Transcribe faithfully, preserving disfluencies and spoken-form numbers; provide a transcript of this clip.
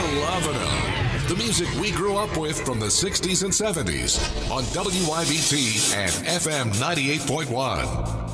loving them. The music we grew up with from the sixties and seventies on W I B T and F M ninety-eight point one.